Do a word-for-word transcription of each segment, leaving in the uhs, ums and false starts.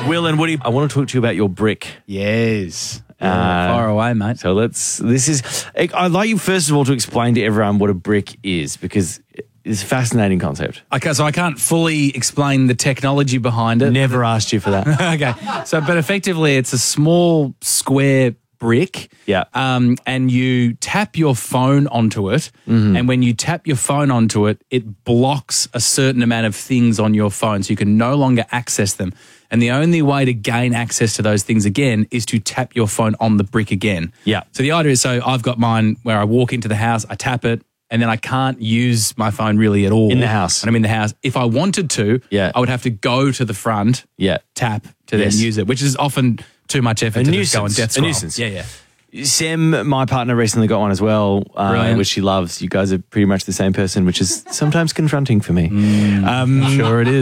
Will and Woody, I want to talk to you about your brick. Yes. Uh, Far away, mate. So let's, this is, I'd like you first of all to explain to everyone what a brick is, because it's a fascinating concept. Okay, so I can't fully explain the technology behind it. Never asked you for that. Okay, so but effectively it's a small square brick. Yeah. Um, and you tap your phone onto it, Mm-hmm. and when you tap your phone onto it, it blocks a certain amount of things on your phone, so you can no longer access them. And the only way to gain access to those things again is to tap your phone on the brick again. Yeah. So the idea is, so I've got mine where I walk into the house, I tap it, and then I can't use my phone really at all. In the house. When I'm in the house. If I wanted to, Yeah. I would have to go to the front, Yeah. tap to Yes. then use it, which is often too much effort A to nuisance. just go and death A scroll. nuisance. Yeah, yeah. Sam, my partner, recently got one as well, uh, Brilliant. which she loves. You guys are pretty much the same person, which is sometimes confronting for me. Mm. Um, Sure it is.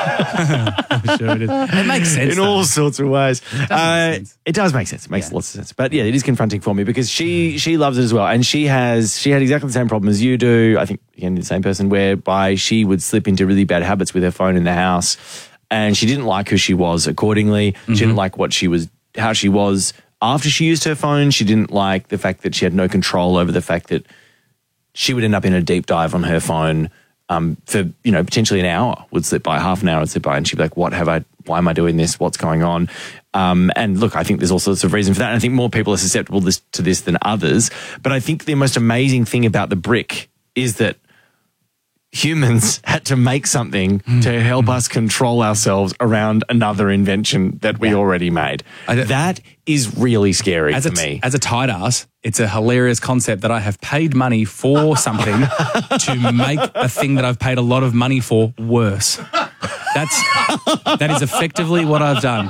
I'm sure it is. It makes sense. in though. all sorts of ways. make Uh, sense. it does make sense. It makes Yeah. lots of sense. But yeah, it is confronting for me because she she loves it as well, and she has she had exactly the same problem as you do. I think again the same person, whereby she would slip into really bad habits with her phone in the house, and she didn't like who she was accordingly. Mm-hmm. She didn't like what she was, how she was after she used her phone. She didn't like the fact that she had no control over the fact that she would end up in a deep dive on her phone um, for, you know, potentially an hour would slip by, half an hour would slip by, and she'd be like, what have I, why am I doing this? What's going on? Um, and look, I think there's all sorts of reason for that. And I think more people are susceptible this, to this than others. But I think the most amazing thing about the brick is that humans had to make something to help us control ourselves around another invention that we already made. I don't- That is really scary As to a, me. as a tight ass, it's a hilarious concept that I have paid money for something to make a thing that I've paid a lot of money for worse. That's that is effectively what I've done.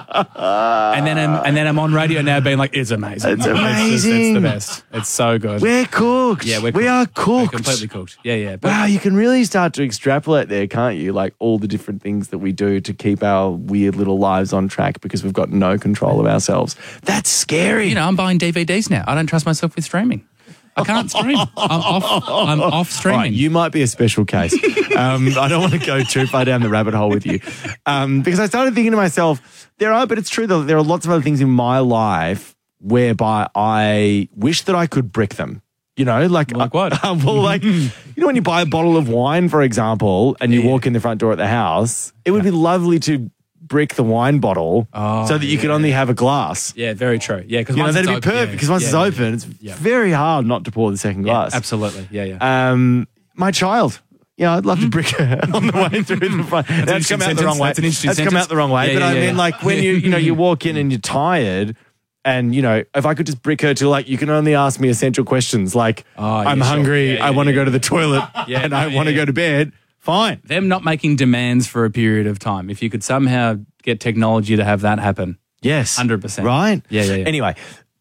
And then I'm and then I'm on radio now being like, it's amazing. It's just- amazing. it's the best. It's so good. We're cooked. yeah, we're we cooked. are We're cooked. completely cooked. Yeah, yeah. But Wow, you can really start to extrapolate there, can't you? Like all the different things that we do to keep our weird little lives on track because we've got no control of ourselves. That's scary. you know, I'm buying D V Ds now. I don't trust myself with streaming. I can't stream. I'm off. I'm off All streaming. right, you might be a special case. um, I don't want to go too far down the rabbit hole with you. Um, because I started thinking to myself, there are, but it's true though, there are lots of other things in my life whereby I wish that I could brick them. You know, like, Like what? Uh, well, like, you know, when you buy a bottle of wine, for example, and you Yeah. walk in the front door at the house, it would be lovely to brick the wine bottle Oh, so that you could yeah. only have a glass. yeah, very true. Yeah, because You know, that'd be perfect because once it's open, it's Yeah. very hard not to pour the second glass. absolutely. Yeah, yeah. Um, my child. Yeah, I'd love to brick her on the way through the front. That's, interesting come out the sentence. wrong way. That's an interesting That's come sentence. out the wrong way. Yeah, but yeah, I yeah, mean, yeah. like when you you know you walk in and you're tired, and you know if I could just brick her to like you can only ask me essential questions like Oh, yeah, I'm sure. hungry, Yeah, I yeah, want to yeah. go to the toilet, Yeah, and no, I yeah, want to yeah. go to bed. Fine. Them not making demands for a period of time. If you could somehow get technology to have that happen. Yes, one hundred percent. Right. Yeah, yeah, yeah. Anyway,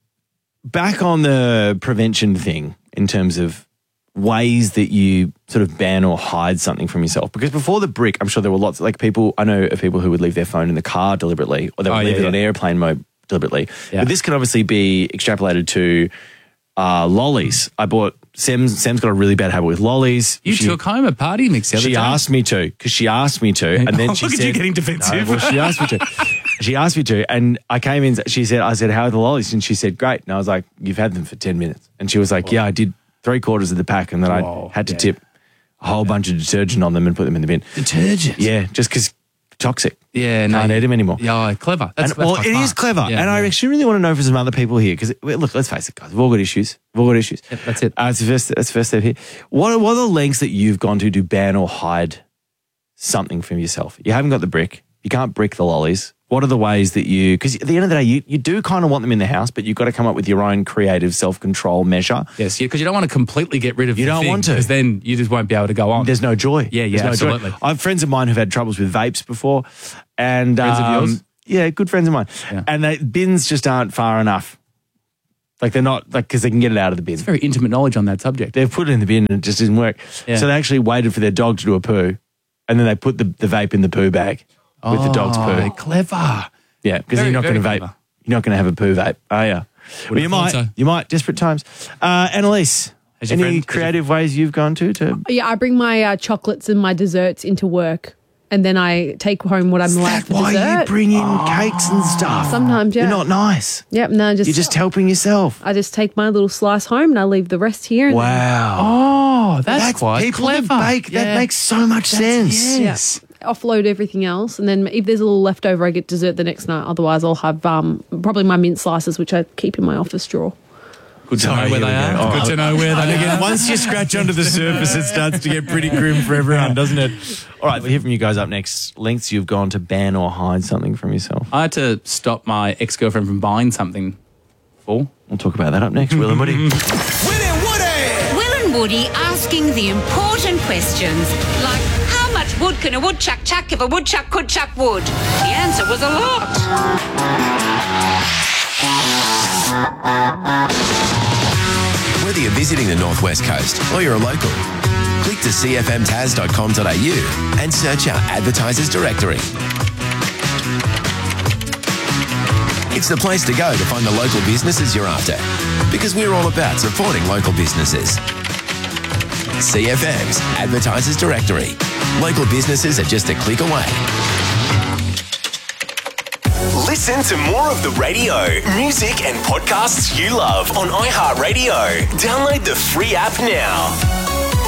back on the prevention thing in terms of ways that you sort of ban or hide something from yourself. Because before the brick, I'm sure there were lots of like people, I know of people who would leave their phone in the car deliberately or they would Oh, leave yeah, it on yeah. airplane mode deliberately. Yeah. But this can obviously be extrapolated to uh, lollies. I bought, Sam's, Sam's got a really bad habit with lollies. You She- took home a party mix the other she day. asked me to because she asked me to, and then Oh, she look at said, you getting defensive. No, well, she asked me to. She asked me to, and I came in. She said, "I said, how are the lollies?" And she said, "Great." And I was like, "You've had them for ten minutes." And she was like, "Yeah, I did three quarters of the pack, and then Whoa, I had to yeah. tip a whole bunch of detergent on them and put them in the bin." Detergent. Yeah, just because toxic. Yeah, no. Can't eat them anymore. Yeah, clever. That's, And, that's well, quite it smart. is clever, Yeah, and I yeah. actually really want to know for some other people here because look, let's face it, guys, we've all got issues. We've all got issues. Yep, that's it. Uh, it's the first. That's the first step here. What are, what are the lengths that you've gone to to ban or hide something from yourself? You haven't got the brick. You can't brick the lollies. What are the ways that you? Because at the end of the day, you, you do kind of want them in the house, but you've got to come up with your own creative self-control measure. Yes, because you don't want to completely get rid of You the don't thing, want to. because then you just won't be able to go on. There's no joy. Yeah, yeah, There's no joy. absolutely. I have friends of mine who've had troubles with vapes before, and Friends of um, yours? yeah, good friends of mine, Yeah. and they, bins just aren't far enough. Like they're not like because they can get it out of the bin. It's very intimate knowledge on that subject. They've put it in the bin and it just didn't work. Yeah. So they actually waited for their dog to do a poo, and then they put the, the vape in the poo bag with the dog's Oh, poo. clever. Yeah, because Very, you're not going to very vape. clever. You're not going to have a poo vape, are you? Well, you have thought might. so. You might. Desperate times. Uh, Annalise, Has your any friend- has your- creative ways you've gone to to? Yeah, I bring my uh, chocolates and my desserts into work and then I take home what I'm Is allowed that for why dessert. you bring in cakes and stuff? Sometimes, yeah. You're not nice. Yep, no, just You're just helping yourself. I just take my little slice home and I leave the rest here. And Wow. Oh, that's, quite people clever. that bake. That Yeah. makes so much sense. Yes. then offload everything else, and then if there's a little leftover, I get dessert the next night. Otherwise, I'll have um, probably my mint slices, which I keep in my office drawer. Good to know Sorry, where here they we go. are. Oh, Good to know where I they think are. once you scratch under the surface, it starts to get pretty grim for everyone, doesn't it? All right, we'll hear from you guys up next. Lengths you've gone to ban or hide something from yourself. I had to stop my ex-girlfriend from buying something for. We'll talk about that up next. Will and Woody. Will and Woody! Will and Woody asking the important questions, like how much wood can a woodchuck chuck if a woodchuck could chuck wood? The answer was a lot. Whether you're visiting the Northwest Coast or you're a local, click to c f m tas dot com dot a u and search our advertisers directory. It's the place to go to find the local businesses you're after, because we're all about supporting local businesses. C F M's Advertisers Directory. Local businesses are just a click away. Listen to more of the radio, music and podcasts you love on iHeartRadio. Download the free app now.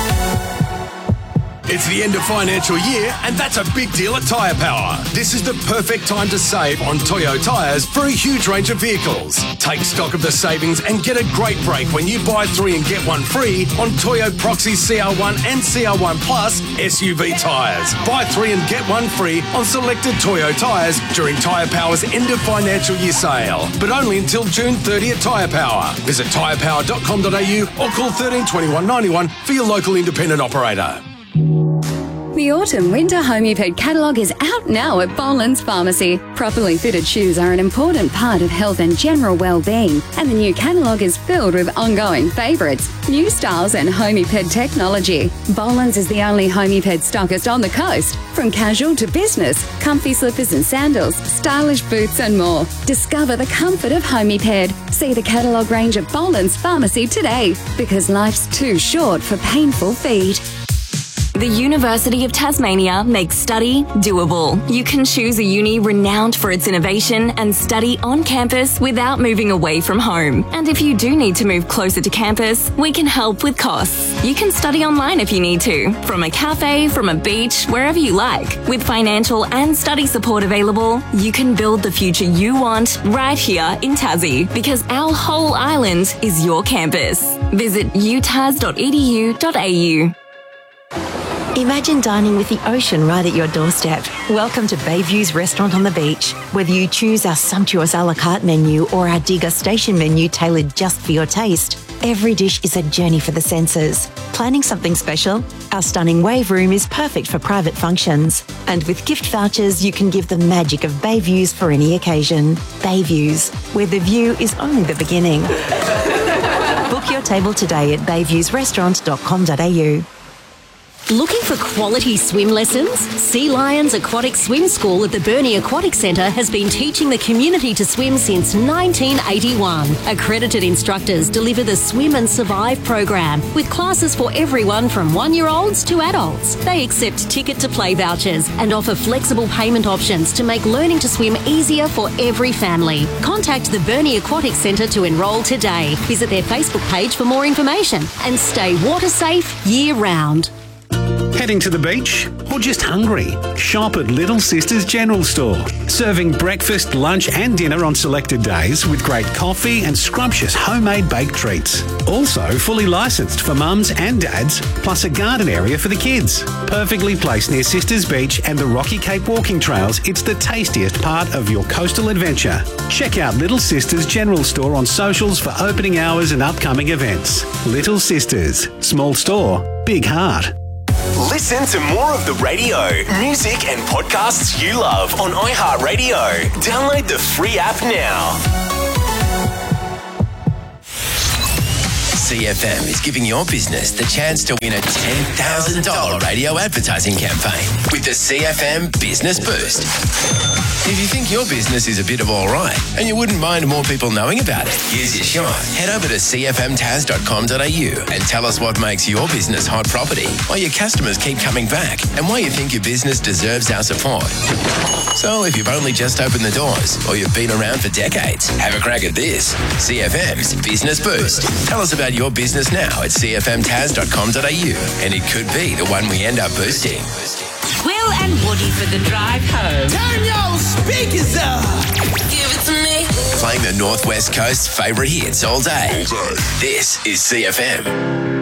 It's the end of financial year, and that's a big deal at Tyre Power. This is the perfect time to save on Toyo tyres for a huge range of vehicles. Take stock of the savings and get a great break when you buy three and get one free on Toyo Proxy C R one and C R one Plus S U V tyres. Buy three and get one free on selected Toyo tyres during Tyre Power's end of financial year sale, but only until June thirtieth at Tyre Power. Visit tyre power dot com dot a u or call thirteen twenty-one ninety-one for your local independent operator. The autumn-winter Homeped catalogue is out now at Boland's Pharmacy. Properly fitted shoes are an important part of health and general well-being, and the new catalogue is filled with ongoing favourites, new styles and Homeped technology. Boland's is the only Homeped stockist on the coast. From casual to business, comfy slippers and sandals, stylish boots and more. Discover the comfort of Homeped. See the catalogue range at Boland's Pharmacy today, because life's too short for painful feet. The University of Tasmania makes study doable. You can choose a uni renowned for its innovation and study on campus without moving away from home. And if you do need to move closer to campus, we can help with costs. You can study online if you need to, from a cafe, from a beach, wherever you like. With financial and study support available, you can build the future you want right here in Tassie, because our whole island is your campus. Visit u tas dot e d u dot a u. Imagine dining with the ocean right at your doorstep. Welcome to Bayview's Restaurant on the Beach. Whether you choose our sumptuous a la carte menu or our degustation menu tailored just for your taste, every dish is a journey for the senses. Planning something special? Our stunning wave room is perfect for private functions. And with gift vouchers, you can give the magic of Bayviews for any occasion. Bayviews, where the view is only the beginning. Book your table today at bayviews restaurant dot com dot a u. Looking for quality swim lessons? Sea Lions Aquatic Swim School at the Burnie Aquatic Centre has been teaching the community to swim since nineteen eighty-one. Accredited instructors deliver the Swim and Survive program with classes for everyone from one-year-olds to adults. They accept ticket-to-play vouchers and offer flexible payment options to make learning to swim easier for every family. Contact the Burnie Aquatic Centre to enrol today. Visit their Facebook page for more information and stay water safe year-round. Heading to the beach or just hungry? Shop at Little Sisters General Store. Serving breakfast, lunch and dinner on selected days with great coffee and scrumptious homemade baked treats. Also fully licensed for mums and dads, plus a garden area for the kids. Perfectly placed near Sisters Beach and the Rocky Cape walking trails, it's the tastiest part of your coastal adventure. Check out Little Sisters General Store on socials for opening hours and upcoming events. Little Sisters. Small store, big heart. Listen to more of the radio, music and podcasts you love on iHeartRadio. Download the free app now. C F M is giving your business the chance to win a ten thousand dollars radio advertising campaign with the C F M Business Boost. If you think your business is a bit of all right and you wouldn't mind more people knowing about it, here's your shot. Head over to c f m taz dot com dot a u and tell us what makes your business hot property, why your customers keep coming back, and why you think your business deserves our support. So if you've only just opened the doors or you've been around for decades, have a crack at this. C F M's Business Boost. Tell us about your business now at c f m taz dot com dot a u and it could be the one we end up boosting. Will and Woody for the drive home. Turn your speakers up. Give it to me. Playing the Northwest Coast's favourite hits all day. This is C F M.